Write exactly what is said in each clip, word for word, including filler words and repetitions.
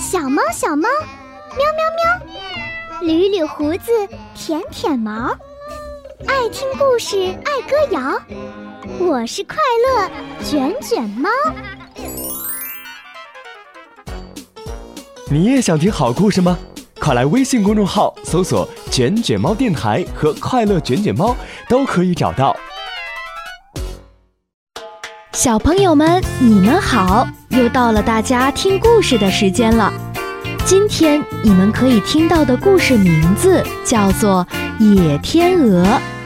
小猫小猫，喵喵喵，捋捋胡子，舔舔毛，爱听故事，爱歌谣。我是快乐卷卷猫。 你也想听好故事吗？快来微信公众号搜索卷卷猫电台和快乐卷卷猫，都可以找到。 小朋友们，你们好，又到了大家听故事的时间了。今天你们可以听到的故事名字叫做《野天鹅》。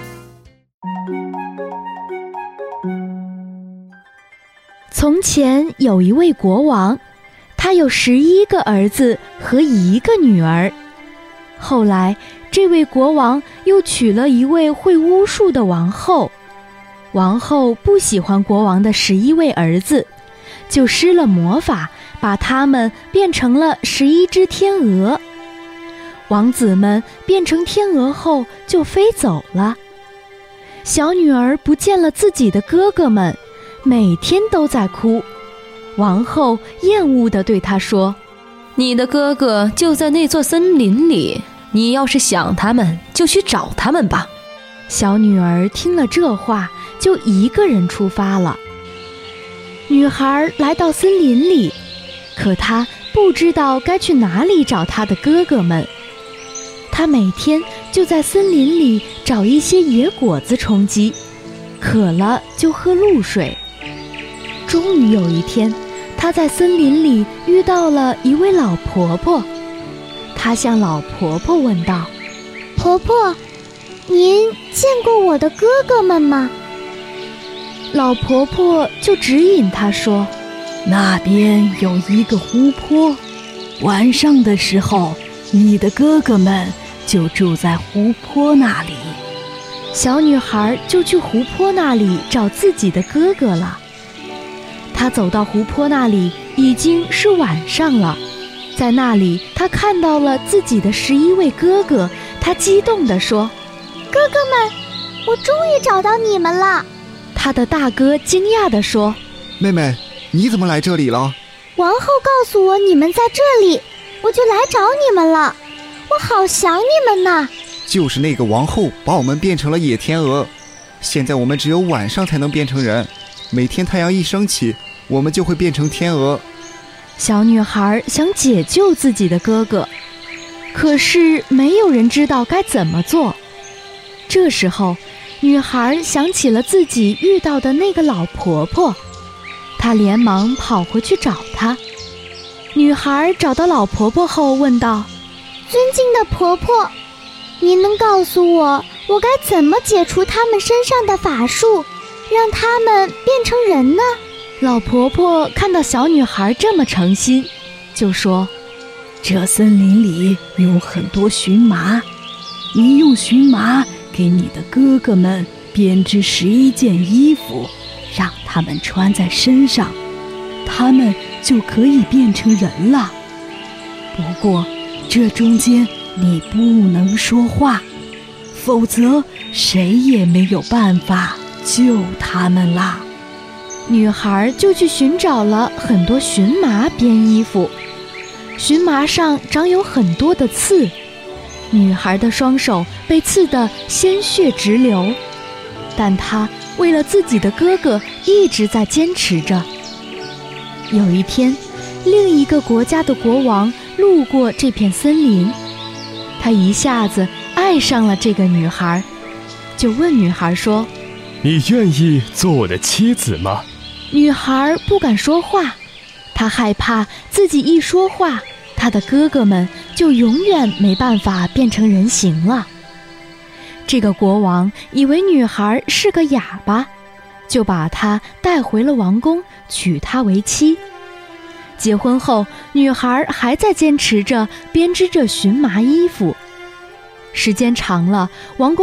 从前有一位国王，他有十一个儿子和一个女儿。后来，这位国王又娶了一位会巫术的王后。王后不喜欢国王的十一位儿子，就施了魔法，把他们变成了十一只天鹅。王子们变成天鹅后就飞走了。小女儿不见了自己的哥哥们，每天都在哭。王后厌恶地对她说：“ 你的哥哥就在那座森林里，你要是想他们，就去找他们吧。” 小女儿听了这话，就一个人出发了。女孩来到森林里，可她不知道该去哪里找她的哥哥们。她每天就在森林里找一些野果子充饥，渴了就喝露水。终于有一天，她在森林里遇到了一位老婆婆。她向老婆婆问道：“ 婆婆，您见过我的哥哥们吗？” 老婆婆就指引她说：“ 那边有一个湖泊，晚上的时候，你的哥哥们就住在湖泊那里。” 小女孩就去湖泊那里找自己的哥哥了。她走到湖泊那里，已经是晚上了。在那里，她看到了自己的十一位哥哥，她激动地说：“ 哥哥们，我终于找到你们了！” 他的大哥惊讶地说：“ 妹妹，你怎么来这里了？” 王后告诉我你们在这里，我就来找你们了。我好想你们呐！ 就是那个王后把我们变成了野天鹅，现在我们只有晚上才能变成人，每天太阳一升起，我们就会变成天鹅。 小女孩想解救自己的哥哥，可是没有人知道该怎么做。这时候，女孩想起了自己遇到的那个老婆婆，她连忙跑回去找她。女孩找到老婆婆后问道：“ 尊敬的婆婆，您能告诉我，我该怎么解除他们身上的法术，让他们变成人呢？” 老婆婆看到小女孩这么诚心，就说：“ 这森林里有很多荨麻，你用荨麻给你的哥哥们编织十一件衣服，让他们穿在身上，他们就可以变成人了。不过这中间你不能说话，否则谁也没有办法救他们啦。” 女孩就去寻找了很多荨麻编衣服，荨麻上长有很多的刺，女孩的双手被刺得鲜血直流，但她为了自己的哥哥一直在坚持着。有一天，另一个国家的国王路过这片森林，他一下子爱上了这个女孩，就问女孩说：“ 你愿意做我的妻子吗？” 女孩不敢说话，她害怕自己一说话，她的哥哥们就永远没办法变成人形了。这个国王以为女孩是个哑巴，就把她带回了王宫，娶她为妻。结婚后，女孩还在坚持着编织着荨麻衣服。时间长了，王宫